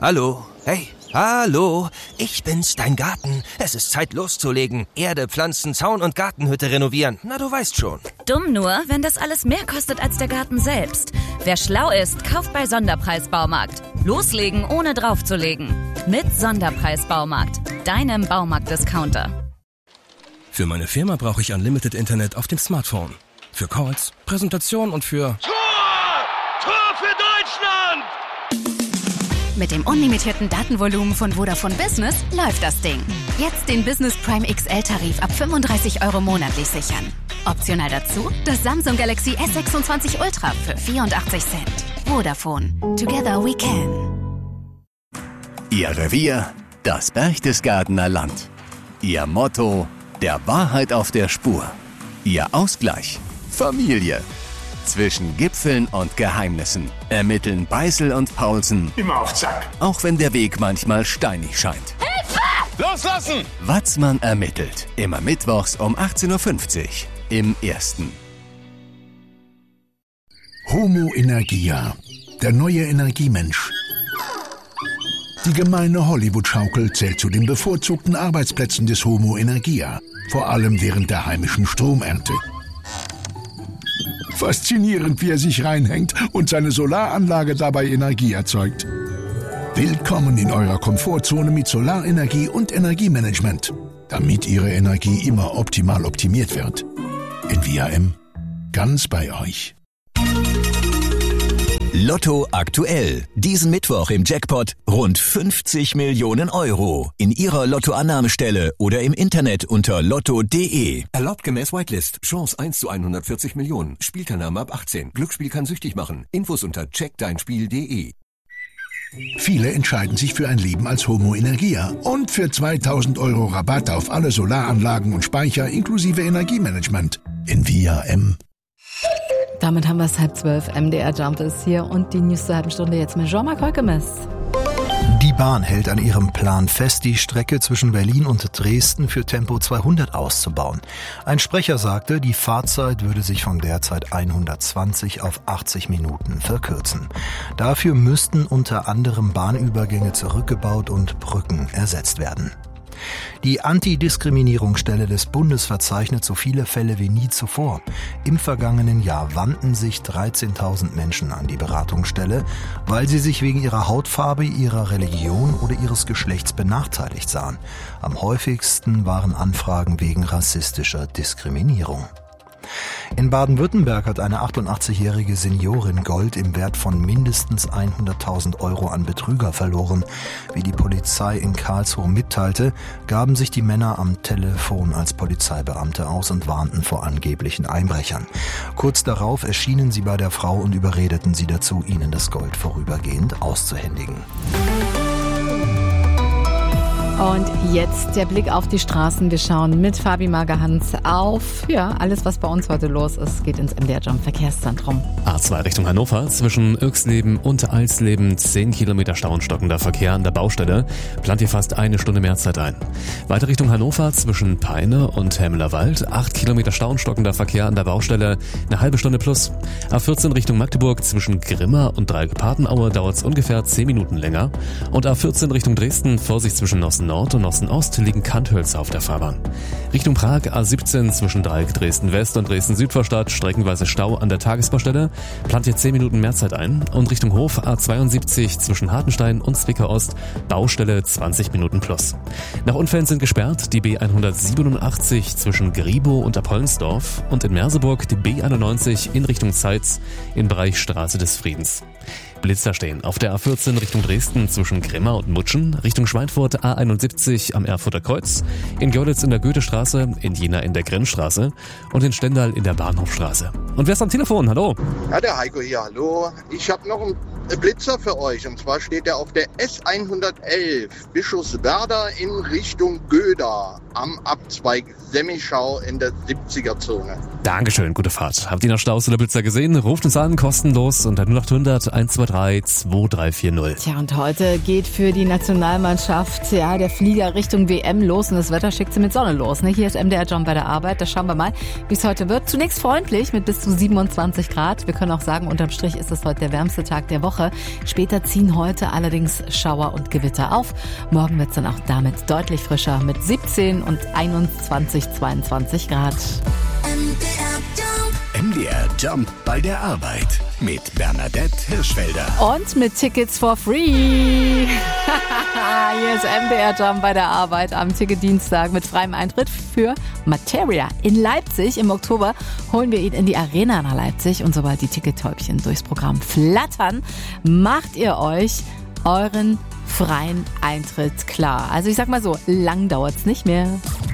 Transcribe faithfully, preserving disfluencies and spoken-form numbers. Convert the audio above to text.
Hallo? Hey, hallo? Ich bin's, dein Garten. Es ist Zeit loszulegen. Erde, Pflanzen, Zaun und Gartenhütte renovieren. Na, du weißt schon. Dumm nur, wenn das alles mehr kostet als der Garten selbst. Wer schlau ist, kauft bei Sonderpreis Baumarkt. Loslegen, ohne draufzulegen. Mit Sonderpreis Baumarkt, deinem Baumarkt-Discounter. Für meine Firma brauche ich Unlimited Internet auf dem Smartphone. Für Calls, Präsentation und für... Tor! Tor für Deutschland! Mit dem unlimitierten Datenvolumen von Vodafone Business läuft das Ding. Jetzt den Business Prime X L-Tarif ab fünfunddreißig Euro monatlich sichern. Optional dazu das Samsung Galaxy S sechsundzwanzig Ultra für vierundachtzig Cent. Vodafone. Together we can. Ihr Revier, das Berchtesgadener Land. Ihr Motto, der Wahrheit auf der Spur. Ihr Ausgleich, Familie. Zwischen Gipfeln und Geheimnissen ermitteln Beißel und Paulsen. Immer auf Zack. Auch wenn der Weg manchmal steinig scheint. Hilfe! Loslassen! Watzmann ermittelt. Immer mittwochs um achtzehn Uhr fünfzig im Ersten. Homo Energia, der neue Energiemensch. Die gemeine Hollywood-Schaukel zählt zu den bevorzugten Arbeitsplätzen des Homo Energia, vor allem während der heimischen Stromernte. Faszinierend, wie er sich reinhängt und seine Solaranlage dabei Energie erzeugt. Willkommen in eurer Komfortzone mit Solarenergie und Energiemanagement, damit Ihre Energie immer optimal optimiert wird. In V R M, ganz bei euch. Lotto aktuell. Diesen Mittwoch im Jackpot rund fünfzig Millionen Euro. In Ihrer Lottoannahmestelle oder im Internet unter lotto punkt de. Erlaubt gemäß Whitelist. Chance eins zu hundertvierzig Millionen. Spielteilnahme ab achtzehn. Glücksspiel kann süchtig machen. Infos unter check dein spiel punkt de. Viele entscheiden sich für ein Leben als Homo Energia und für zweitausend Euro Rabatt auf alle Solaranlagen und Speicher inklusive Energiemanagement. In V R M. Damit haben wir es halb zwölf. M D R Jump ist hier und die News zur halben Stunde jetzt mit Jean-Marc Heukemes. Die Bahn hält an ihrem Plan fest, die Strecke zwischen Berlin und Dresden für Tempo zweihundert auszubauen. Ein Sprecher sagte, die Fahrzeit würde sich von derzeit hundertzwanzig auf achtzig Minuten verkürzen. Dafür müssten unter anderem Bahnübergänge zurückgebaut und Brücken ersetzt werden. Die Antidiskriminierungsstelle des Bundes verzeichnet so viele Fälle wie nie zuvor. Im vergangenen Jahr wandten sich dreizehntausend Menschen an die Beratungsstelle, weil sie sich wegen ihrer Hautfarbe, ihrer Religion oder ihres Geschlechts benachteiligt sahen. Am häufigsten waren Anfragen wegen rassistischer Diskriminierung. In Baden-Württemberg hat eine achtundachtzigjährige Seniorin Gold im Wert von mindestens hunderttausend Euro an Betrüger verloren. Wie die Polizei in Karlsruhe mitteilte, gaben sich die Männer am Telefon als Polizeibeamte aus und warnten vor angeblichen Einbrechern. Kurz darauf erschienen sie bei der Frau und überredeten sie dazu, ihnen das Gold vorübergehend auszuhändigen. Und jetzt der Blick auf die Straßen. Wir schauen mit Fabi Magerhans auf ja, alles, was bei uns heute los ist. Geht ins M D R Jump Verkehrszentrum. A zwei Richtung Hannover, zwischen Irxleben und Alsleben zehn Kilometer Stau und stockender Verkehr an der Baustelle. Plant hier fast eine Stunde mehr Zeit ein. Weiter Richtung Hannover, zwischen Peine und Hemmelerwald, acht Kilometer Stau und stockender Verkehr an der Baustelle, eine halbe Stunde plus. A vierzehn Richtung Magdeburg, zwischen Grimma und Dreieck-Patenaue dauert es ungefähr zehn Minuten länger. Und A vierzehn Richtung Dresden, Vorsicht zwischen Nossen Nord und Nossen Ost liegen Kanthölzer auf der Fahrbahn. Richtung Prag A siebzehn zwischen Dreieck Dresden West und Dresden Südvorstadt, streckenweise Stau an der Tagesbaustelle, plant hier zehn Minuten mehr Zeit ein. Und Richtung Hof A zweiundsiebzig zwischen Hartenstein und Zwickau Ost, Baustelle zwanzig Minuten plus. Nach Unfällen sind gesperrt die B hundertsiebenundachtzig zwischen Griebow und Apollensdorf und in Merseburg die B einundneunzig in Richtung Zeitz im Bereich Straße des Friedens. Blitzer stehen auf der A vierzehn Richtung Dresden zwischen Grimma und Mutschen, Richtung Schweinfurt A einundsiebzig am Erfurter Kreuz, in Görlitz in der Goethestraße, in Jena in der Grenzstraße und in Stendal in der Bahnhofstraße. Und wer ist am Telefon? Hallo? Ja, der Heiko hier, hallo. Ich habe noch einen Blitzer für euch und zwar steht der auf der S hundertelf Bischofswerda in Richtung Göda. am Abzweig Semmischau in der siebziger-Zone. Dankeschön, gute Fahrt. Habt ihr noch Staus oder Blitzer gesehen? Ruft uns an, kostenlos unter null acht hundert eins zwei drei zwei drei vier null. Tja, und heute geht für die Nationalmannschaft ja der Flieger Richtung W M los und das Wetter schickt sie mit Sonne los. Ne? Hier ist M D R John bei der Arbeit. Da schauen wir mal, wie es heute wird. Zunächst freundlich mit bis zu siebenundzwanzig Grad. Wir können auch sagen, unterm Strich ist es heute der wärmste Tag der Woche. Später ziehen heute allerdings Schauer und Gewitter auf. Morgen wird es dann auch damit deutlich frischer mit siebzehn und einundzwanzig, zweiundzwanzig Grad. M D R Jump bei der Arbeit mit Bernadette Hirschfelder. Und mit Tickets for free. Hier ist M D R Jump bei der Arbeit am Ticketdienstag mit freiem Eintritt für Materia in Leipzig. Im Oktober holen wir ihn in die Arena nach Leipzig. Und sobald die Tickettäubchen durchs Programm flattern, macht ihr euch euren freien Eintritt klar. Also ich sag mal so, lang dauert's nicht mehr.